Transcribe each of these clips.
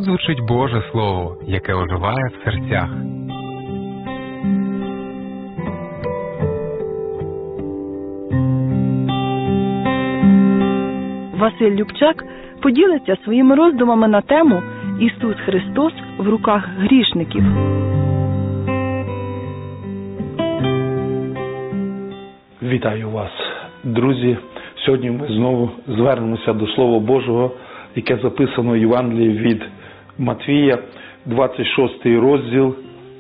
Тут звучить Боже Слово, яке оживає в серцях. Василь Любчак поділиться своїми роздумами на тему «Ісус Христос в руках грішників». Вітаю вас, друзі! Сьогодні ми знову звернемося до Слова Божого, яке записано в Євангелії від Матвія, 26 розділ,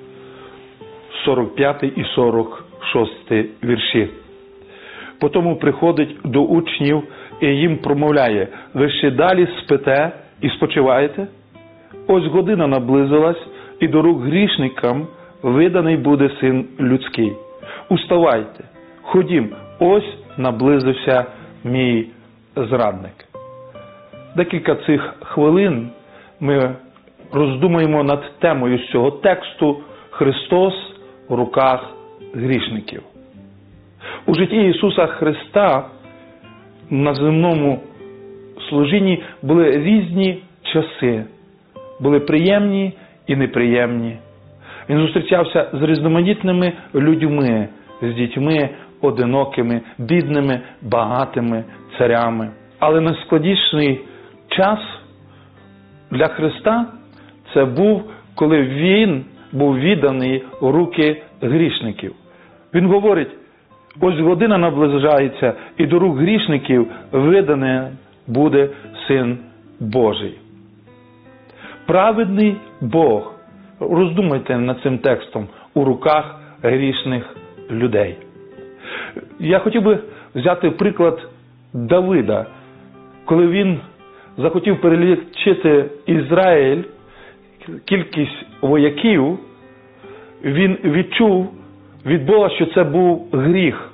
45 і 46 вірші. Потому приходить до учнів і їм промовляє: «Ви ще далі спите і спочиваєте? Ось година наблизилась, і до рук грішникам виданий буде Син Людський. Уставайте, ходім, ось наблизився мій зрадник». Декілька цих хвилин ми роздумуємо над темою з цього тексту «Христос в руках грішників». У житті Ісуса Христа на земному служінні були різні часи, були приємні і неприємні. Він зустрічався з різноманітними людьми, з дітьми, одинокими, бідними, багатими, царями. Але найскладніший час для Христа – це був, коли Він був відданий у руки грішників. Він говорить: «Ось година наближається, і до рук грішників виданий буде Син Божий». Праведний Бог, роздумайте над цим текстом, у руках грішних людей. Я хотів би взяти приклад Давида. Коли він захотів перелічити Ізраїль, кількість вояків, він відчув від Бога, що це був гріх.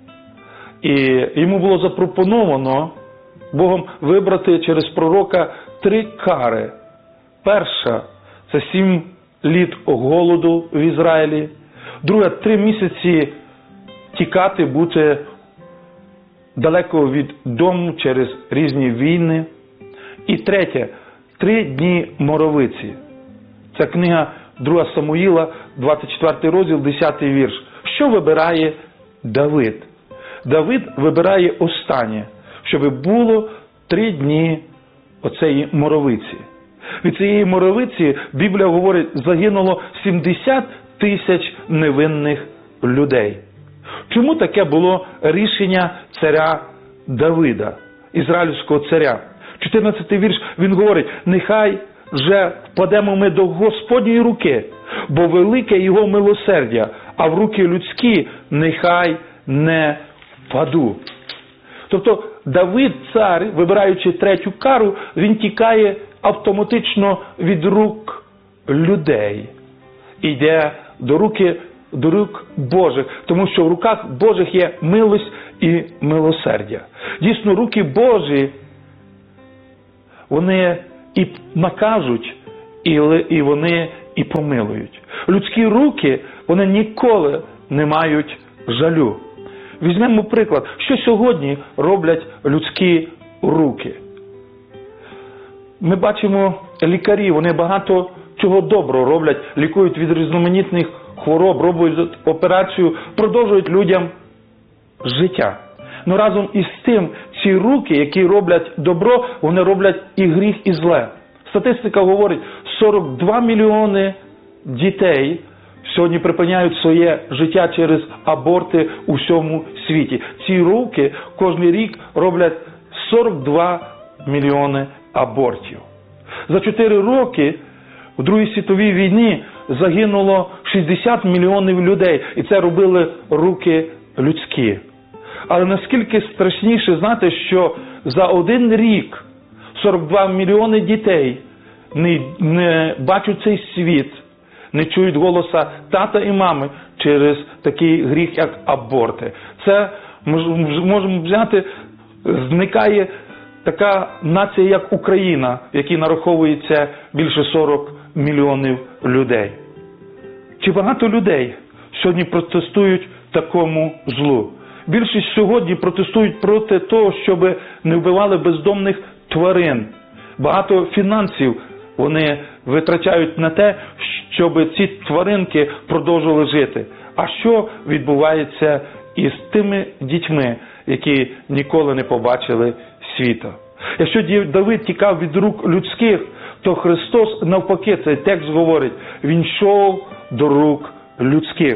І йому було запропоновано Богом вибрати через пророка 3 кари. Перша – це 7 літ голоду в Ізраїлі. Друга – 3 місяці тікати, бути далеко від дому через різні війни. І третє – 3 дні моровиці. Це книга 2 Самуїла, 24 розділ, 10 вірш. Що вибирає Давид? Давид вибирає останнє, щоб було 3 дні оцеї моровиці. Від цієї моровиці, Біблія говорить, загинуло 70 тисяч невинних людей. Чому таке було рішення царя Давида, ізраїльського царя? 14 вірш, він говорить: «Нехай же впадемо ми до Господньої руки, бо велике його милосердя, а в руки людські нехай не впаду». Тобто Давид, цар, вибираючи 3-ю кару, він тікає автоматично від рук людей. Йде до рук Божих, тому що в руках Божих є милость і милосердя. Дійсно, руки Божі, вони і накажуть, і вони і помилують. Людські руки, вони ніколи не мають жалю. Візьмемо приклад, що сьогодні роблять людські руки. Ми бачимо лікарі, вони багато чого доброго роблять, лікують від різноманітних хвороб, роблять операцію, продовжують людям життя. Но разом із тим, ці руки, які роблять добро, вони роблять і гріх, і зле. Статистика говорить, 42 мільйони дітей сьогодні припиняють своє життя через аборти у всьому світі. Ці руки кожен рік роблять 42 мільйони абортів. За 4 роки в Другій світовій війні загинуло 60 мільйонів людей, і це робили руки людські. Але наскільки страшніше знати, що за 1 рік 42 мільйони дітей не бачать цей світ, не чують голоса тата і мами через такий гріх, як аборти. Це, можемо взяти, зникає така нація, як Україна, в якій нараховується більше 40 мільйонів людей. Чи багато людей сьогодні протестують такому злу? Більшість сьогодні протестують проти того, щоб не вбивали бездомних тварин. Багато фінансів вони витрачають на те, щоб ці тваринки продовжували жити. А що відбувається із тими дітьми, які ніколи не побачили світа? Якщо Давид тікав від рук людських, то Христос, навпаки, цей текст говорить, Він йшов до рук людських.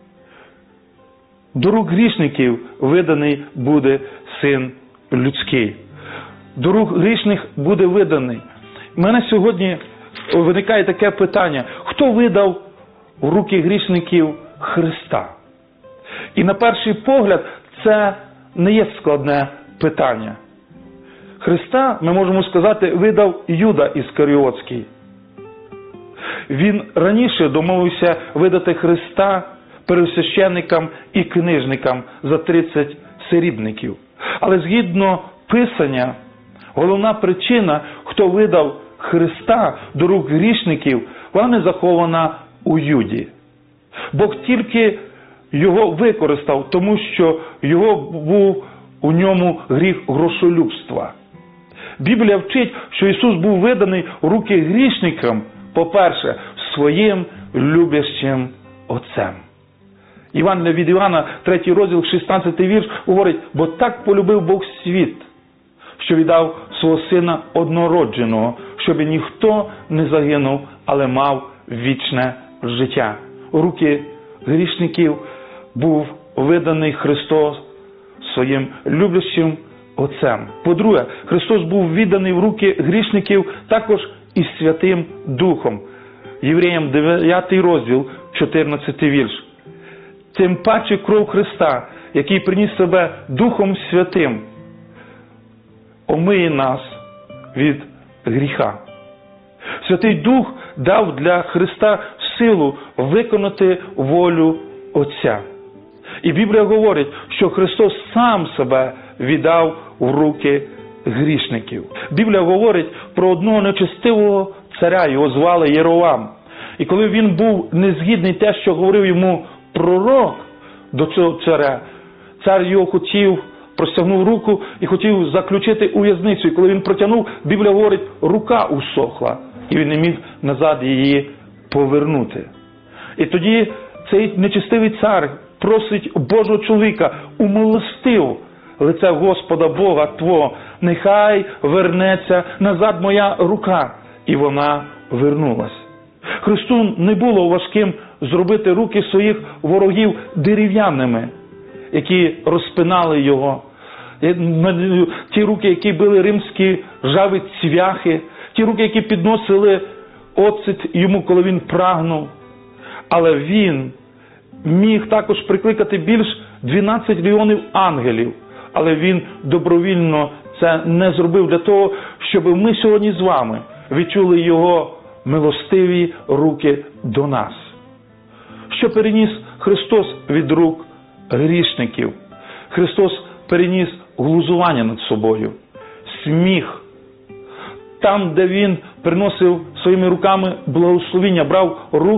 До рук грішників виданий буде Син людський. До рук грішних буде виданий. У мене сьогодні виникає таке питання. Хто видав в руки грішників Христа? І на перший погляд це не є складне питання. Христа, ми можемо сказати, видав Юда Іскаріотський. Він раніше домовився видати Христа первосвященникам і книжникам за 30 срібників. Але згідно Писання, головна причина, хто видав Христа до рук грішників, вона не захована у Юді. Бог тільки його використав, тому що його був у ньому гріх грошолюбства. Біблія вчить, що Ісус був виданий у руки грішникам, по-перше, своїм люблячим Отцем. Євангелія від Івана, 3 розділ, 16 вірш, говорить, бо так полюбив Бог світ, що віддав свого Сина однородженого, щоб ніхто не загинув, але мав вічне життя. У руки грішників був виданий Христос своїм люблячим Отцем. По-друге, Христос був відданий в руки грішників також і Святим Духом. Євреям 9 розділ, 14 вірш. Тим паче кров Христа, який приніс себе Духом Святим, омиє нас від гріха. Святий Дух дав для Христа силу виконати волю Отця. І Біблія говорить, що Христос сам себе віддав в руки грішників. Біблія говорить про одного нечестивого царя, його звали Єровам. І коли він був незгідний те, що говорив йому пророк до цього царя, цар його простягнув руку і хотів заключити у в'язницю. І коли він протягнув, Біблія говорить, рука усохла, і він не міг назад її повернути. І тоді цей нечестивий цар просить Божого чоловіка, умилостив лице Господа Бога Твого, нехай вернеться назад моя рука. І вона вернулась. Христу не було важким зробити руки своїх ворогів дерев'яними, які розпинали його. Ті руки, які били римські жави цвяхи, ті руки, які підносили оцет йому, коли він прагнув. Але він міг також прикликати більш 12 легіонів ангелів. Але він добровільно це не зробив для того, щоб ми сьогодні з вами відчули його милостиві руки до нас. Що переніс Христос від рук грішників? Христос переніс глузування над собою, сміх. Там, де він приносив своїми руками благословіння, брав руки